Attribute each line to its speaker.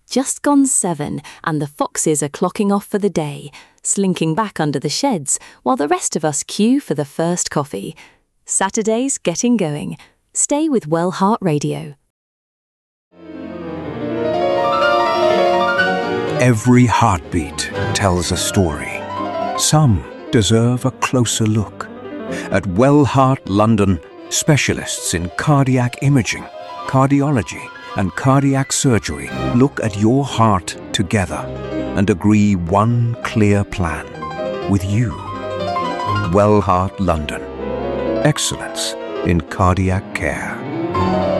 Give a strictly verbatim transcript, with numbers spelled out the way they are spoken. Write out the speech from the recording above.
Speaker 1: just gone seven, and the foxes are clocking off for the day, slinking back under the sheds while the rest of us queue for the first coffee. Saturday's getting going. Stay with Well Heart Radio.
Speaker 2: Every heartbeat tells a story. Some deserve a closer look. At Well Heart London, specialists in cardiac imaging, cardiology, and cardiac surgery look at your heart together and agree one clear plan with you. Well Heart London. Excellence in cardiac care.